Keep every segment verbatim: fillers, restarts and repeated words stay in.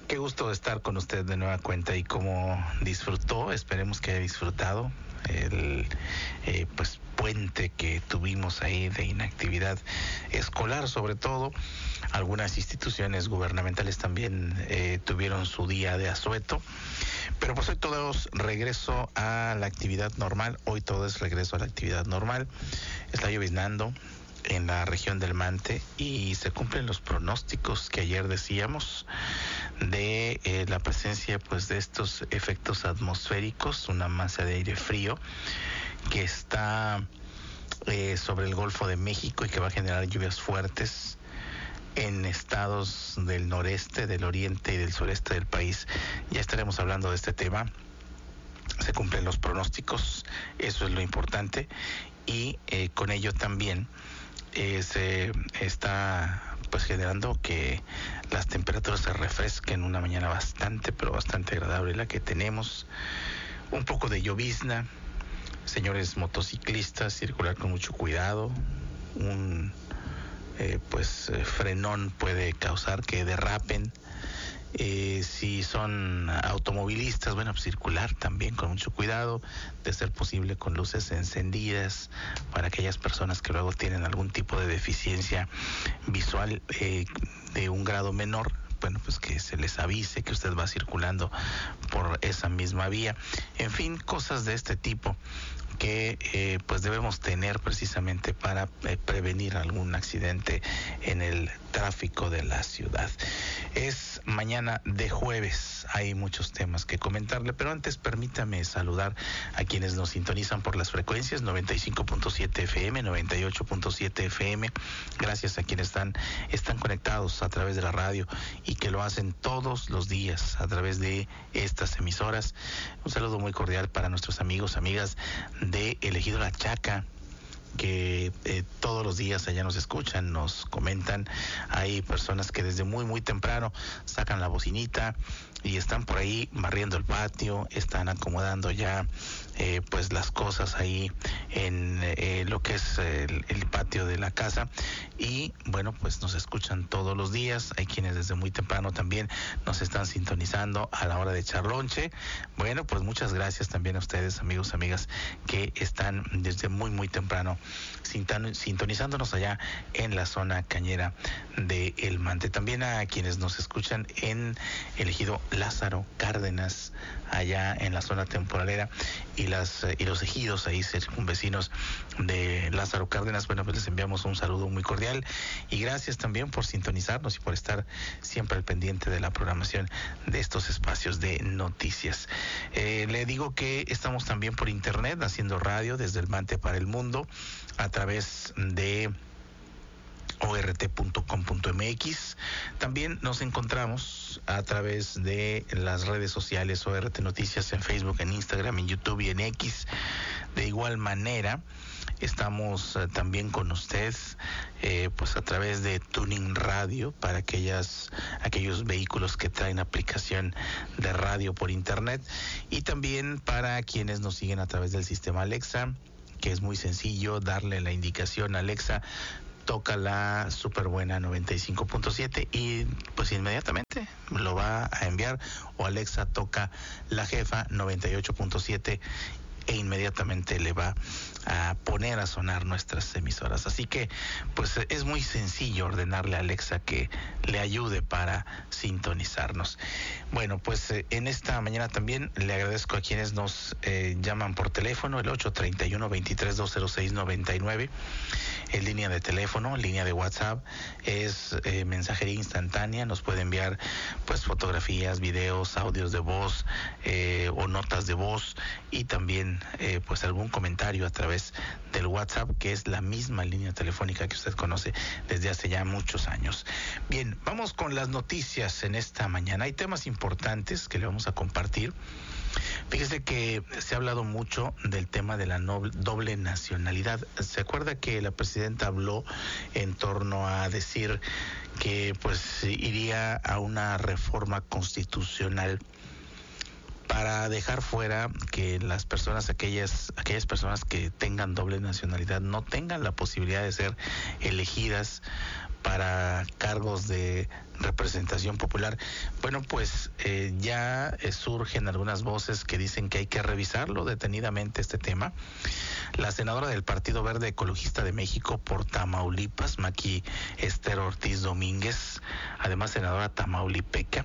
Qué gusto estar con usted de nueva cuenta y como disfrutó, esperemos que haya disfrutado el eh, pues puente que tuvimos ahí de inactividad escolar, sobre todo. Algunas instituciones gubernamentales también eh, tuvieron su día de asueto, pero pues hoy todos regreso a la actividad normal. Hoy todo es regreso a la actividad normal. Está lloviznando en la región del Mante y se cumplen los pronósticos que ayer decíamos de eh, la presencia pues de estos efectos atmosféricos, una masa de aire frío que está eh, sobre el Golfo de México y que va a generar lluvias fuertes en estados del noreste, del oriente y del sureste del país. Ya estaremos hablando de este tema. Se cumplen los pronósticos, eso es lo importante, y eh, con ello también eh, se está pues generando que las temperaturas se refresquen. Una mañana bastante, pero bastante agradable la que tenemos. Un poco de llovizna. Señores motociclistas, circular con mucho cuidado. Un eh, pues eh, frenón puede causar que derrapen. Eh, si son automovilistas, bueno, pues circular también con mucho cuidado, de ser posible con luces encendidas para aquellas personas que luego tienen algún tipo de deficiencia visual eh, de un grado menor. Bueno, pues que se les avise que usted va circulando por esa misma vía. En fin, cosas de este tipo que eh, pues debemos tener precisamente para eh, prevenir algún accidente en el tráfico de la ciudad. Es mañana de jueves, hay muchos temas que comentarle, pero antes permítame saludar a quienes nos sintonizan por las frecuencias noventa y cinco punto siete F M, noventa y ocho punto siete F M. Gracias a quienes están, están conectados a través de la radio y que lo hacen todos los días a través de estas emisoras. Un saludo muy cordial para nuestros amigos, amigas de Elegido La Chaca, que eh, todos los días allá nos escuchan, nos comentan. Hay personas que desde muy muy temprano sacan la bocinita y están por ahí barriendo el patio, están acomodando ya eh, pues las cosas ahí en eh, lo que es el, el patio de la casa, y bueno, pues nos escuchan todos los días. Hay quienes desde muy temprano también nos están sintonizando a la hora de echar lonche. Bueno, pues muchas gracias también a ustedes, amigos, amigas, que están desde muy muy temprano sintonizándonos allá en la zona cañera de El Mante. También a quienes nos escuchan en el ejido Lázaro Cárdenas, allá en la zona temporalera, y las y los ejidos ahí circunvecinos de Lázaro Cárdenas. Bueno, pues les enviamos un saludo muy cordial y gracias también por sintonizarnos y por estar siempre al pendiente de la programación de estos espacios de noticias. Eh, le digo que estamos también por internet haciendo radio desde El Mante para el mundo a través de o r t punto com punto m x. También nos encontramos a través de las redes sociales O R T Noticias en Facebook, en Instagram, en YouTube y en X. De igual manera, estamos uh, también con usted eh, pues a través de Tuning Radio para aquellas aquellos vehículos que traen aplicación de radio por internet, y también para quienes nos siguen a través del sistema Alexa, que es muy sencillo darle la indicación a Alexa: toca la super buena noventa y cinco punto siete, y pues inmediatamente lo va a enviar. O Alexa, toca la jefa noventa y ocho punto siete, e inmediatamente le va a poner a sonar nuestras emisoras. Así que pues es muy sencillo ordenarle a Alexa que le ayude para sintonizarnos. Bueno, pues eh, en esta mañana también le agradezco a quienes nos eh, llaman por teléfono, el ocho treinta y uno, veintitrés, dos cero seis, noventa y nueve, en línea de teléfono, línea de WhatsApp, es eh, mensajería instantánea. Nos puede enviar pues fotografías, videos, audios de voz eh, o notas de voz, y también eh, pues algún comentario a través del WhatsApp, que es la misma línea telefónica que usted conoce desde hace ya muchos años. Bien, vamos con las noticias en esta mañana. Hay temas importantes que le vamos a compartir. Fíjese que se ha hablado mucho del tema de la noble, doble nacionalidad. ¿Se acuerda que la presidenta habló en torno a decir que pues iría a una reforma constitucional para dejar fuera que las personas, aquellas, aquellas personas que tengan doble nacionalidad, no tengan la posibilidad de ser elegidas para cargos de representación popular. Bueno, pues eh, ya eh, surgen algunas voces que dicen que hay que revisarlo detenidamente este tema. La senadora del Partido Verde Ecologista de México por Tamaulipas, Maqui Esther Ortiz Domínguez, además senadora tamaulipeca,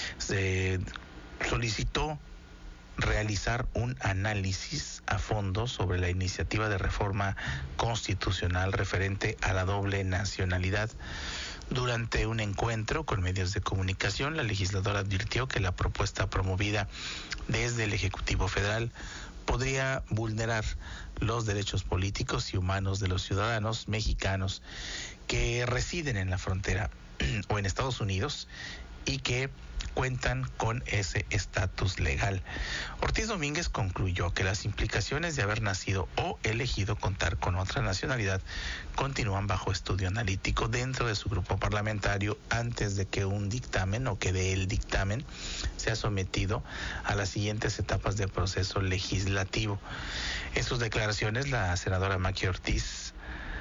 se solicitó realizar un análisis a fondo sobre la iniciativa de reforma constitucional referente a la doble nacionalidad. Durante un encuentro con medios de comunicación, la legisladora advirtió que la propuesta promovida desde el Ejecutivo Federal podría vulnerar los derechos políticos y humanos de los ciudadanos mexicanos que residen en la frontera o en Estados Unidos y que cuentan con ese estatus legal. Ortiz Domínguez concluyó que las implicaciones de haber nacido o elegido contar con otra nacionalidad continúan bajo estudio analítico dentro de su grupo parlamentario antes de que un dictamen o que de el dictamen sea sometido a las siguientes etapas del proceso legislativo. En sus declaraciones, la senadora Maqui Ortiz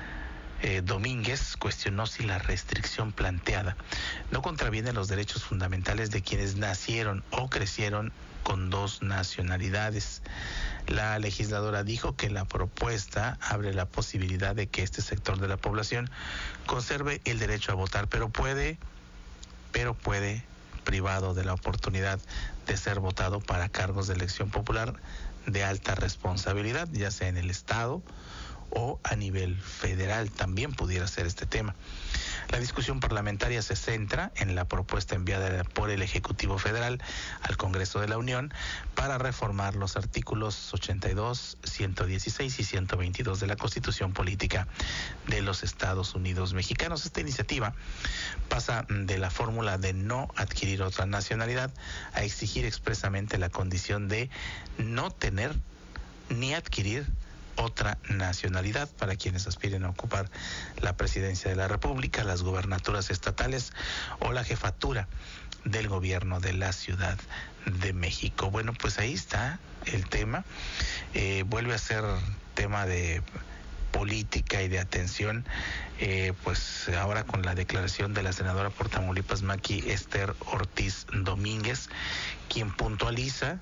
Eh, Domínguez cuestionó si la restricción planteada no contraviene los derechos fundamentales de quienes nacieron o crecieron con dos nacionalidades. La legisladora dijo que la propuesta abre la posibilidad de que este sector de la población conserve el derecho a votar, pero puede, pero puede privado de la oportunidad de ser votado para cargos de elección popular de alta responsabilidad, ya sea en el Estado o a nivel federal. También pudiera ser este tema. La discusión parlamentaria se centra en la propuesta enviada por el Ejecutivo Federal al Congreso de la Unión para reformar los artículos ochenta y dos, ciento dieciséis y ciento veintidós de la Constitución Política de los Estados Unidos Mexicanos. Esta iniciativa pasa de la fórmula de no adquirir otra nacionalidad a exigir expresamente la condición de no tener ni adquirir otra nacionalidad para quienes aspiren a ocupar la presidencia de la República, las gubernaturas estatales o la jefatura del gobierno de la Ciudad de México. Bueno, pues ahí está el tema. Eh, vuelve a ser tema de política y de atención, eh, pues ahora con la declaración de la senadora por Tamaulipas, Maqui Esther Ortiz Domínguez, quien puntualiza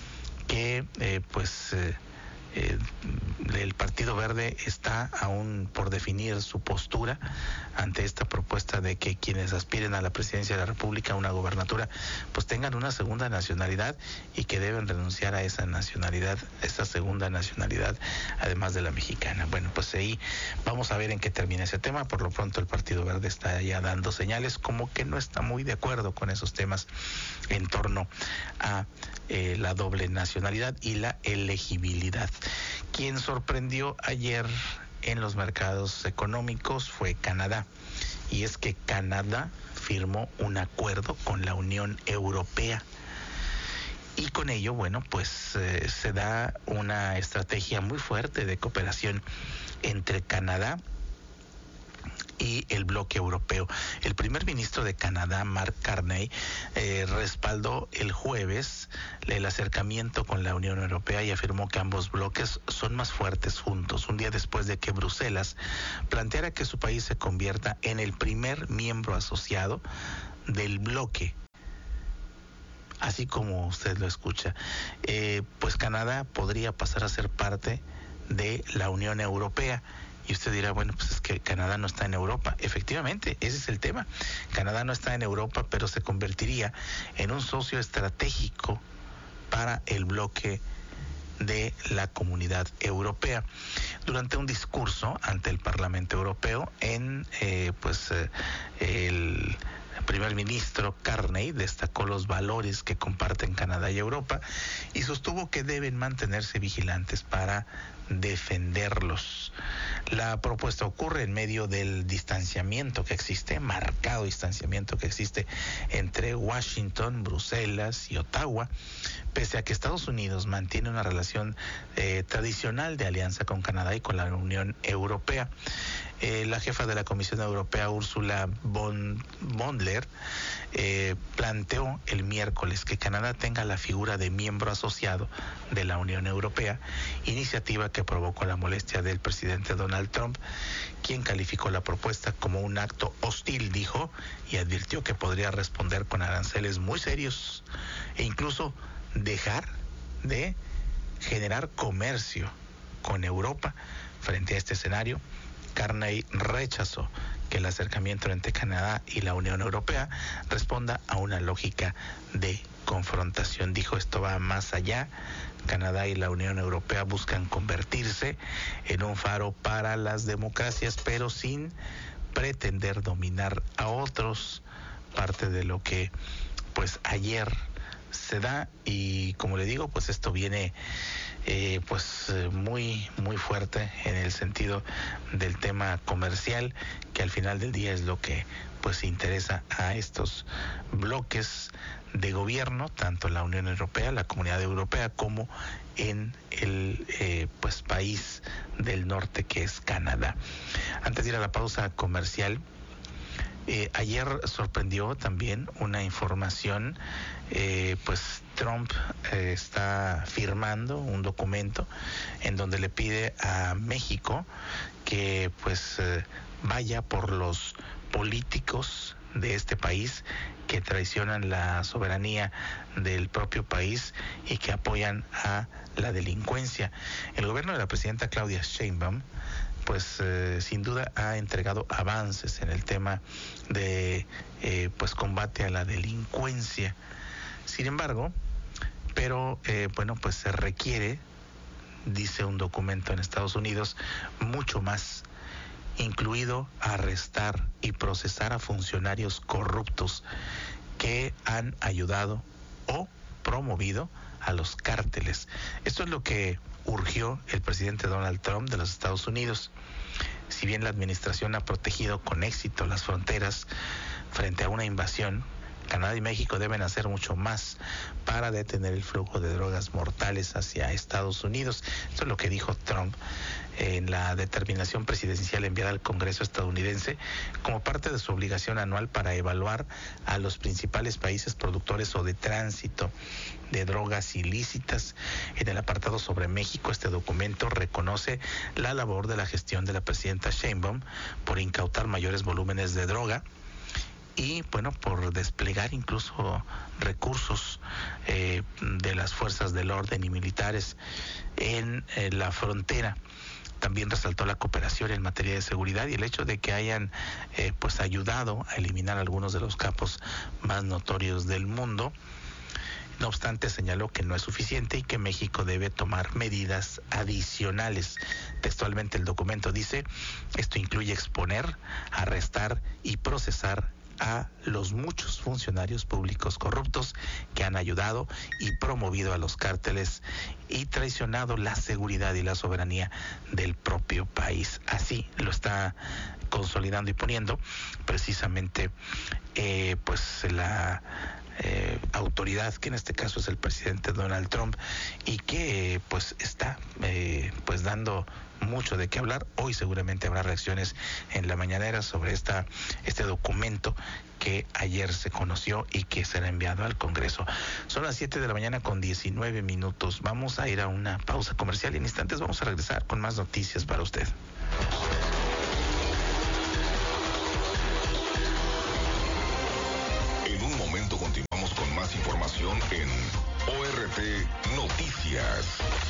que eh, pues eh, Eh, el Partido Verde está aún por definir su postura ante esta propuesta de que quienes aspiren a la presidencia de la República, a una gobernatura, pues tengan una segunda nacionalidad y que deben renunciar a esa nacionalidad, esa segunda nacionalidad, además de la mexicana. Bueno, pues ahí vamos a ver en qué termina ese tema. Por lo pronto el Partido Verde está ya dando señales como que no está muy de acuerdo con esos temas en torno a eh, la doble nacionalidad y la elegibilidad. Quien sorprendió ayer en los mercados económicos fue Canadá, y es que Canadá firmó un acuerdo con la Unión Europea y con ello, bueno, pues eh, se da una estrategia muy fuerte de cooperación entre Canadá y el bloque europeo. El primer ministro de Canadá, Mark Carney, eh, respaldó el jueves el acercamiento con la Unión Europea y afirmó que ambos bloques son más fuertes juntos, un día después de que Bruselas planteara que su país se convierta en el primer miembro asociado del bloque. Así como usted lo escucha, eh, pues Canadá podría pasar a ser parte de la Unión Europea. Y usted dirá, bueno, pues es que Canadá no está en Europa. Efectivamente, ese es el tema. Canadá no está en Europa, pero se convertiría en un socio estratégico para el bloque de la Comunidad Europea. Durante un discurso ante el Parlamento Europeo, en eh, pues eh, el primer ministro Carney destacó los valores que comparten Canadá y Europa y sostuvo que deben mantenerse vigilantes para defenderlos. La propuesta ocurre en medio del distanciamiento que existe, marcado distanciamiento que existe entre Washington, Bruselas y Ottawa, pese a que Estados Unidos mantiene una relación eh, tradicional de alianza con Canadá y con la Unión Europea. Eh, la jefa de la Comisión Europea, Ursula von, von der Leyen, eh, planteó el miércoles que Canadá tenga la figura de miembro asociado de la Unión Europea, iniciativa que provocó la molestia del presidente Donald Trump, quien calificó la propuesta como un acto hostil, dijo, y advirtió que podría responder con aranceles muy serios e incluso dejar de generar comercio con Europa. Frente a este escenario, Carney rechazó que el acercamiento entre Canadá y la Unión Europea responda a una lógica de confrontación. Dijo, esto va más allá. Canadá y la Unión Europea buscan convertirse en un faro para las democracias, pero sin pretender dominar a otros, parte de lo que pues ayer se da. Y como le digo, pues esto viene eh, pues eh, muy muy fuerte en el sentido del tema comercial, que al final del día es lo que pues interesa a estos bloques de gobierno, tanto en la Unión Europea, la Comunidad Europea, como en el eh, pues país del norte que es Canadá. Antes de ir a la pausa comercial, Eh, ayer sorprendió también una información, eh, pues Trump eh, está firmando un documento en donde le pide a México que pues eh, vaya por los políticos de este país que traicionan la soberanía del propio país y que apoyan a la delincuencia. El gobierno de la presidenta Claudia Sheinbaum pues eh, sin duda ha entregado avances en el tema de eh, pues combate a la delincuencia. Sin embargo, pero eh, bueno, pues se requiere, dice un documento en Estados Unidos, mucho más, incluido arrestar y procesar a funcionarios corruptos que han ayudado o promovido a los cárteles. Esto es lo que urgió el presidente Donald Trump de los Estados Unidos. Si bien la administración ha protegido con éxito las fronteras frente a una invasión, Canadá y México deben hacer mucho más para detener el flujo de drogas mortales hacia Estados Unidos. Esto es lo que dijo Trump en la determinación presidencial enviada al Congreso estadounidense como parte de su obligación anual para evaluar a los principales países productores o de tránsito de drogas ilícitas. En el apartado sobre México, este documento reconoce la labor de la gestión de la presidenta Sheinbaum por incautar mayores volúmenes de droga y bueno, por desplegar incluso recursos eh, de las fuerzas del orden y militares en eh, la frontera. También resaltó la cooperación en materia de seguridad y el hecho de que hayan eh, pues ayudado a eliminar algunos de los capos más notorios del mundo. No obstante, señaló que no es suficiente y que México debe tomar medidas adicionales. Textualmente el documento dice, esto incluye exponer, arrestar y procesar a los muchos funcionarios públicos corruptos que han ayudado y promovido a los cárteles y traicionado la seguridad y la soberanía del propio país. Así lo está consolidando y poniendo precisamente eh, pues la eh, autoridad, que en este caso es el presidente Donald Trump, y que pues está eh, pues dando mucho de qué hablar. Hoy seguramente habrá reacciones en la mañanera sobre esta este documento que ayer se conoció y que será enviado al Congreso. Son las siete de la mañana con diecinueve minutos. Vamos a ir a una pausa comercial y en instantes vamos a regresar con más noticias para usted. En un momento continuamos con más información en O R T Noticias.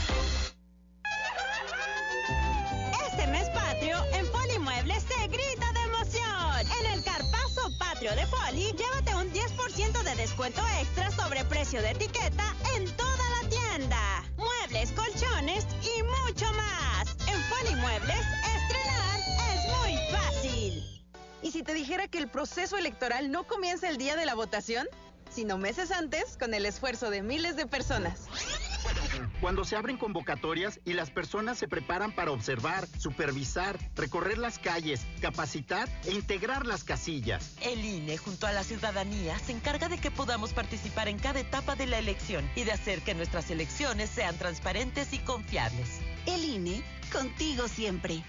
Este mes patrio, en Polimuebles se grita de emoción. En el Carpazo Patrio de Poli, llévate un diez por ciento de descuento extra sobre precio de etiqueta en toda la tienda. Muebles, colchones y mucho más. En Polimuebles, estrenar es muy fácil. ¿Y si te dijera que el proceso electoral no comienza el día de la votación, sino meses antes con el esfuerzo de miles de personas? Cuando se abren convocatorias y las personas se preparan para observar, supervisar, recorrer las calles, capacitar e integrar las casillas. El I N E, junto a la ciudadanía, se encarga de que podamos participar en cada etapa de la elección y de hacer que nuestras elecciones sean transparentes y confiables. El I N E, contigo siempre.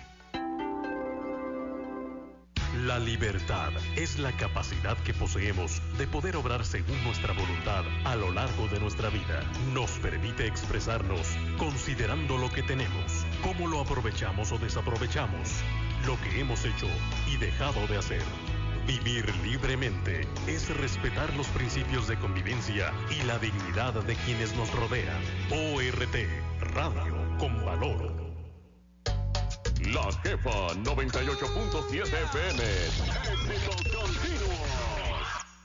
La libertad es la capacidad que poseemos de poder obrar según nuestra voluntad a lo largo de nuestra vida. Nos permite expresarnos considerando lo que tenemos, cómo lo aprovechamos o desaprovechamos, lo que hemos hecho y dejado de hacer. Vivir libremente es respetar los principios de convivencia y la dignidad de quienes nos rodean. O R T, Radio con Valor. La Jefa noventa y ocho punto siete F M. Éxito continuo.